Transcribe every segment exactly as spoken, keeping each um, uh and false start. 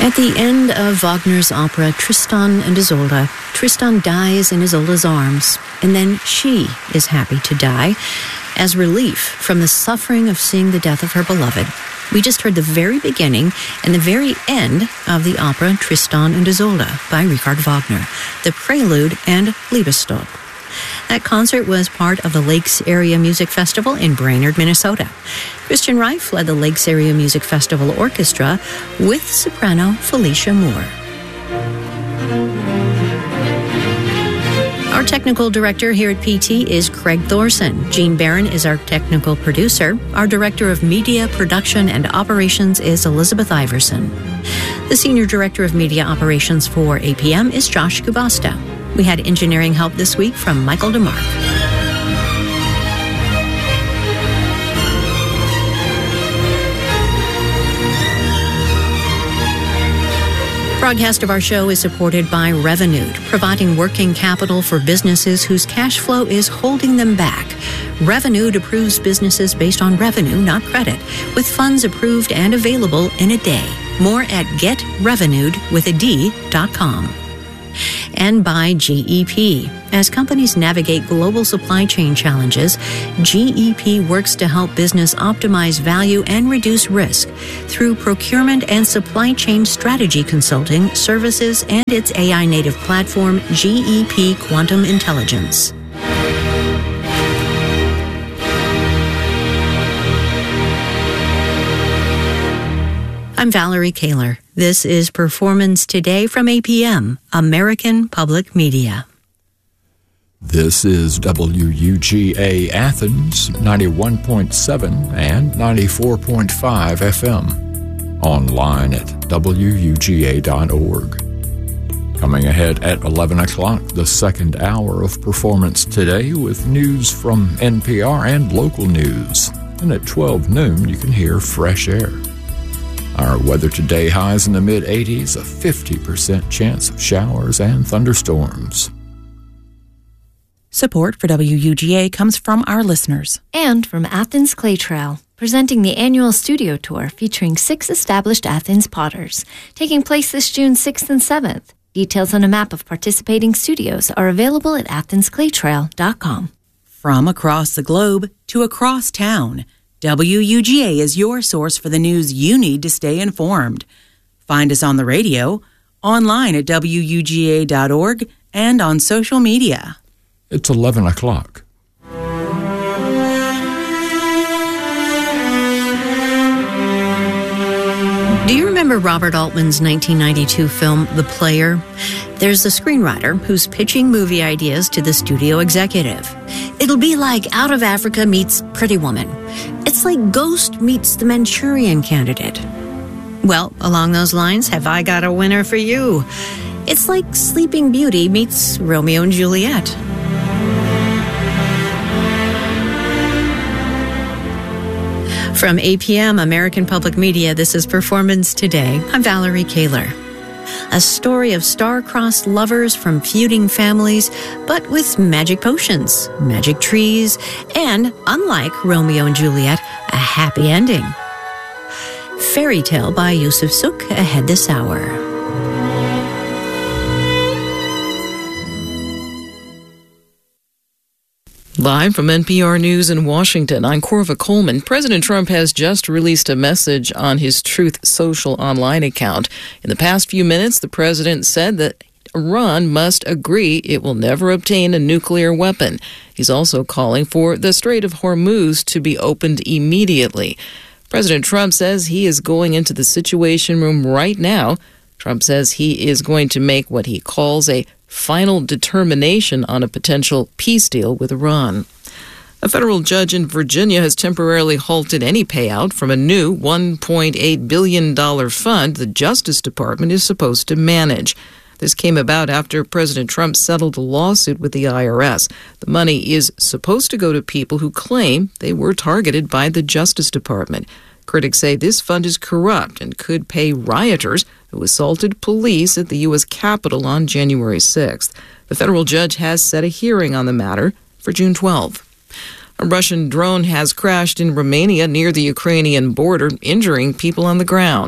At the end of Wagner's opera Tristan and Isolde, Tristan dies in Isolde's arms, and then she is happy to die as relief from the suffering of seeing the death of her beloved. We just heard the very beginning and the very end of the opera Tristan and Isolde by Richard Wagner, the prelude and Liebestod. That concert was part of the Lakes Area Music Festival in Brainerd, Minnesota. Christian Reif led the Lakes Area Music Festival Orchestra with soprano Felicia Moore. Our technical director here at P T is Craig Thorson. Gene Barron is our technical producer. Our director of media, production, and operations is Elizabeth Iverson. The senior director of media operations for A P M is Josh Kubasta. We had engineering help this week from Michael DeMarc. Broadcast of our show is supported by Revenued, providing working capital for businesses whose cash flow is holding them back. Revenued approves businesses based on revenue, not credit, with funds approved and available in a day. More at get revenued with a D dot com. And by G E P. As companies navigate global supply chain challenges, G E P works to help business optimize value and reduce risk through procurement and supply chain strategy consulting, services, and its A I-native platform, G E P Quantum Intelligence. I'm Valerie Kaler. This is Performance Today from A P M, American Public Media. This is W U G A Athens, ninety-one point seven and ninety-four point five F M. Online at W U G A dot org. Coming ahead at eleven o'clock, the second hour of Performance Today with news from N P R and local news. And at twelve noon, you can hear Fresh Air. Our weather today, highs in the mid-eighties, a fifty percent chance of showers and thunderstorms. Support for W U G A comes from our listeners. And from Athens Clay Trail, presenting the annual studio tour featuring six established Athens potters, taking place this June sixth and seventh. Details on a map of participating studios are available at athens clay trail dot com. From across the globe to across town, W U G A is your source for the news you need to stay informed. Find us on the radio, online at W U G A dot org, and on social media. It's eleven o'clock. Do you remember Robert Altman's nineteen ninety-two film, The Player? There's a screenwriter who's pitching movie ideas to the studio executive. It'll be like Out of Africa meets Pretty Woman. It's like Ghost meets The Manchurian Candidate. Well, along those lines, have I got a winner for you? It's like Sleeping Beauty meets Romeo and Juliet. From A P M, American Public Media, this is Performance Today. I'm Valerie Kaler. A story of star-crossed lovers from feuding families, but with magic potions, magic trees, and, unlike Romeo and Juliet, a happy ending. Fairy Tale by Yusuf Suk ahead this hour. Live from N P R News in Washington, I'm Corva Coleman. President Trump has just released a message on his Truth Social online account. In the past few minutes, the president said that Iran must agree it will never obtain a nuclear weapon. He's also calling for the Strait of Hormuz to be opened immediately. President Trump says he is going into the Situation Room right now. Trump says he is going to make what he calls a final determination on a potential peace deal with Iran. A federal judge in Virginia has temporarily halted any payout from a new one point eight billion dollars fund the Justice Department is supposed to manage. This came about after President Trump settled a lawsuit with the I R S. The money is supposed to go to people who claim they were targeted by the Justice Department. Critics say this fund is corrupt and could pay rioters who assaulted police at the U S Capitol on January sixth. The federal judge has set a hearing on the matter for June twelfth. A Russian drone has crashed in Romania near the Ukrainian border, injuring people on the ground.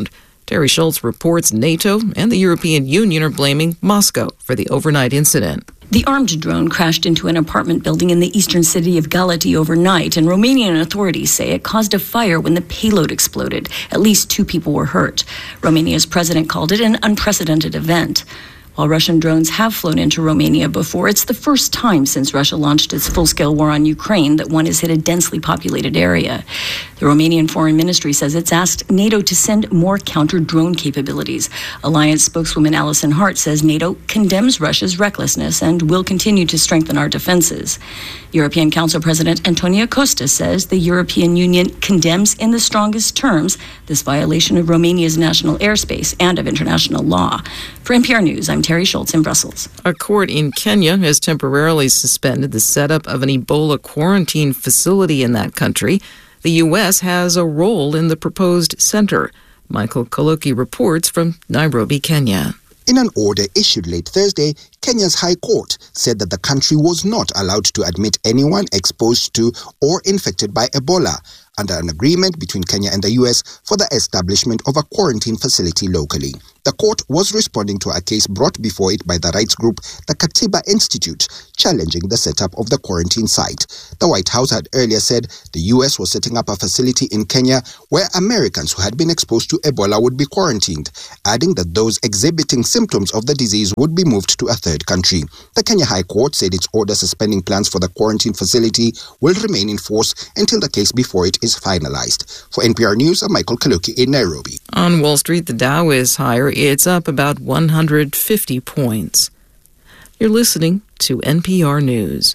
Terry Schultz reports NATO and the European Union are blaming Moscow for the overnight incident. The armed drone crashed into an apartment building in the eastern city of Galati overnight, and Romanian authorities say it caused a fire when the payload exploded. At least two people were hurt. Romania's president called it an unprecedented event. While Russian drones have flown into Romania before, it's the first time since Russia launched its full-scale war on Ukraine that one has hit a densely populated area. The Romanian Foreign Ministry says it's asked NATO to send more counter-drone capabilities. Alliance spokeswoman Alison Hart says NATO condemns Russia's recklessness and will continue to strengthen our defenses. European Council President Antonio Costa says the European Union condemns in the strongest terms this violation of Romania's national airspace and of international law. For N P R News, I'm Terry Schultz in Brussels. A court in Kenya has temporarily suspended the setup of an Ebola quarantine facility in that country. The U S has a role in the proposed center. Michael Koloki reports from Nairobi, Kenya. In an order issued late Thursday, Kenya's High Court said that the country was not allowed to admit anyone exposed to or infected by Ebola under an agreement between Kenya and the U S for the establishment of a quarantine facility locally. The court was responding to a case brought before it by the rights group, the Katiba Institute, challenging the setup of the quarantine site. The White House had earlier said the U S was setting up a facility in Kenya where Americans who had been exposed to Ebola would be quarantined, adding that those exhibiting symptoms of the disease would be moved to a third country. The Kenya High Court said its order suspending plans for the quarantine facility will remain in force until the case before it is finalized. For N P R News, I'm Michael Kaluki in Nairobi. On Wall Street, the Dow is higher. It's up about one hundred fifty points. You're listening to N P R News.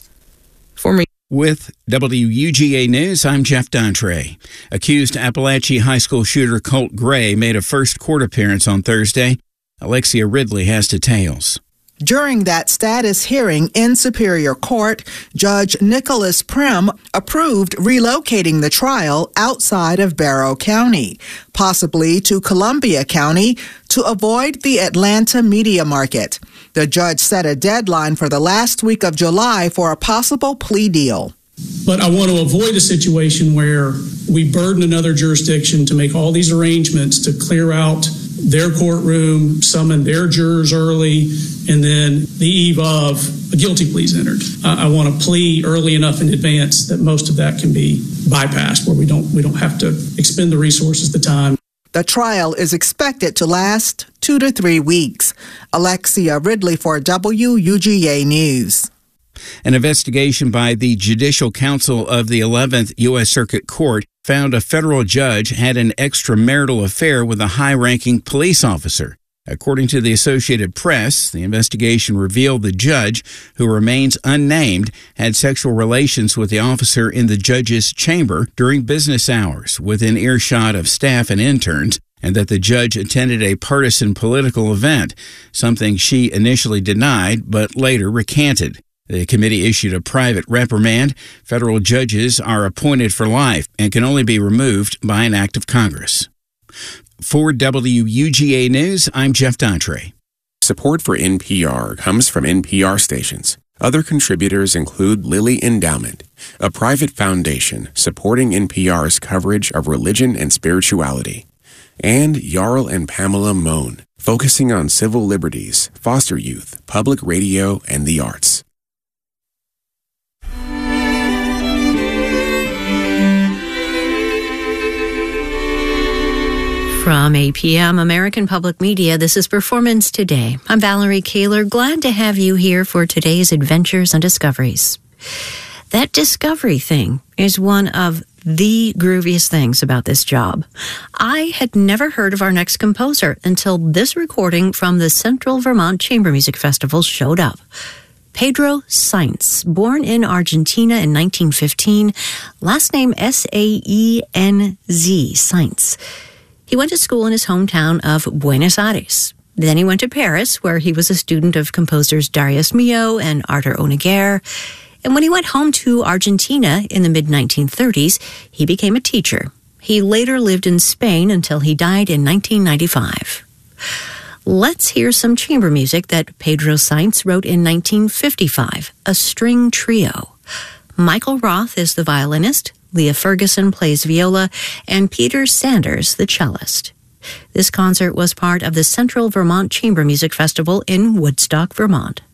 Former With W U G A News, I'm Jeff Dontre. Accused Appalachia High School shooter Colt Gray made a first court appearance on Thursday. Alexia Ridley has details. During that status hearing in Superior Court, Judge Nicholas Prim approved relocating the trial outside of Barrow County, possibly to Columbia County, to avoid the Atlanta media market. The judge set a deadline for the last week of July for a possible plea deal. But I want to avoid a situation where we burden another jurisdiction to make all these arrangements to clear out their courtroom, summon their jurors early, and then the eve of a guilty plea is entered. I, I want to plea early enough in advance that most of that can be bypassed, where we don't we don't have to expend the resources, the time. The trial is expected to last two to three weeks. Alexia Ridley for W U G A News. An investigation by the Judicial Council of the eleventh U S Circuit Court found a federal judge had an extramarital affair with a high-ranking police officer. According to the Associated Press, the investigation revealed the judge, who remains unnamed, had sexual relations with the officer in the judge's chamber during business hours within earshot of staff and interns, and that the judge attended a partisan political event, something she initially denied but later recanted. The committee issued a private reprimand. Federal judges are appointed for life and can only be removed by an act of Congress. For W U G A News, I'm Jeff Dontre. Support for N P R comes from N P R stations. Other contributors include Lilly Endowment, a private foundation supporting N P R's coverage of religion and spirituality, and Jarl and Pamela Mohn, focusing on civil liberties, foster youth, public radio, and the arts. From A P M American Public Media, this is Performance Today. I'm Valerie Kaler. Glad to have you here for today's adventures and discoveries. That discovery thing is one of the grooviest things about this job. I had never heard of our next composer until this recording from the Central Vermont Chamber Music Festival showed up. Pedro Sainz, born in Argentina in nineteen fifteen, last name S A E N Z, Sainz. He went to school in his hometown of Buenos Aires. Then he went to Paris, where he was a student of composers Darius Milhaud and Artur Honegger. And when he went home to Argentina in the mid nineteen thirties, he became a teacher. He later lived in Spain until he died in nineteen ninety-five. Let's hear some chamber music that Pedro Sainz wrote in nineteen fifty-five, a string trio. Michael Roth is the violinist, Leah Ferguson plays viola, and Peter Sanders the cellist. This concert was part of the Central Vermont Chamber Music Festival in Woodstock, Vermont.